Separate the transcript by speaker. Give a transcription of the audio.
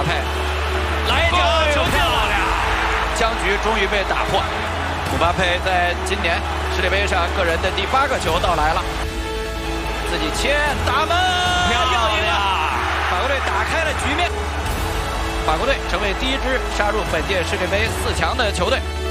Speaker 1: 佩，来一脚球进了，僵局终于被打破。姆巴佩在今年世界杯上个人的第8个球到来了，自己切打门，要赢了！法国队打开了局面，法国队成为第1支杀入本届世界杯4强的球队。